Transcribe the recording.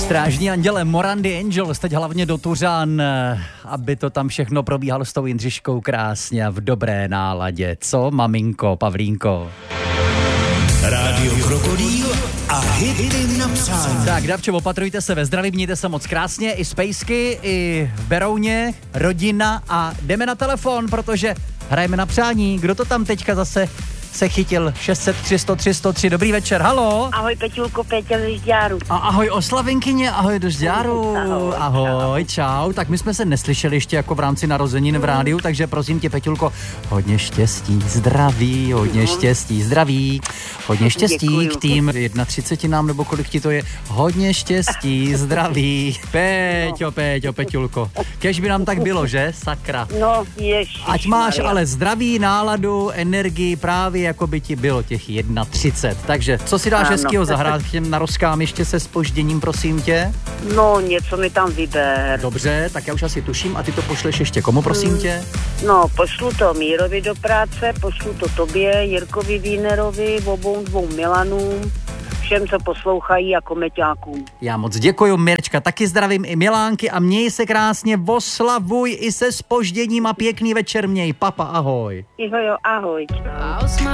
Strážní anděle Morandy Angels, teď hlavně do Tuřan, aby to tam všechno probíhalo s tou Jindřiškou krásně a v dobré náladě. Co, maminko, Pavlínko? Rádio Krokodýl a hity na přání. Tak, Dabče, opatrujte se ve zdraví, mějte se moc krásně, i Spejsky, i v Berouně, rodina a jdeme na telefon, protože hrajeme na přání. Kdo to tam teďka zase se chytil? 600 300 303, dobrý večer, halo. Ahoj Peťulko, Péťa ze Žďáru. A ahoj Oslavenkyně, ahoj do Žďáru. Ahoj, čau. Tak my jsme se neslyšeli ještě jako v rámci narozenin v rádiu, takže prosím tě, Peťulko, hodně štěstí, zdraví, hodně štěstí, zdraví, hodně štěstí. Děkuju. K tým 31 nebo kolik ti to je, hodně štěstí, zdraví. Peťulko, kež by nám tak bylo, že? Sakra. No, ježiš. Ať máš Maria. ale zdraví, náladu, energii, právě jako by ti bylo těch 31. Takže co si dáš Ano. hezkýho zahrát k těm narozkám ještě se zpožděním, prosím tě? No, něco mi tam vyber. Dobře, tak já už asi tuším a ty to pošleš ještě komu, prosím tě? No, pošlu to Mírovi do práce, pošlu to tobě, Jirkovi Vínerovi, obou dvou Milanům, všem, co poslouchají a komeťákům. Já moc děkuju, Mirčka, taky zdravím i Milánky a měj se krásně, oslavuj i se zpožděním a pěkný večer měj. Papa, ahoj. Jo, ahoj.